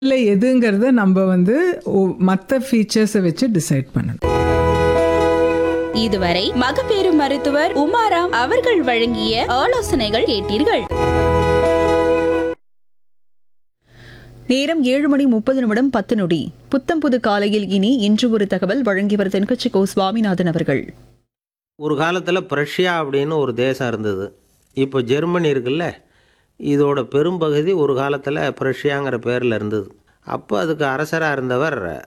இல்ல எதுங்கிறத நம்ம வந்து மற்ற ஃபீச்சர்ஸை வச்சு டிசைட் பண்ணணும். இதுவரை மகப்பேறு மருத்துவர் உமாராம் அவர்கள் வழங்கிய ஆலோசனைகள் கேட்டீர்கள். நேரம் 7:30 புத்தம் புது காலையில் இனி இன்று ஒரு தகவல் வழங்கியவர் தென்கட்சி கோ சுவாமிநாதன் அவர்கள். ஒரு காலத்தில் பிரஷ்யா அப்படின்னு ஒரு தேசம் இருந்தது. இப்போ ஜெர்மனி இருக்குல்ல, இதோட பெரும்பகுதி ஒரு காலத்தில் பிரஷ்யாங்கிற பேரில் இருந்தது. அப்போ அதுக்கு அரசராக இருந்தவர்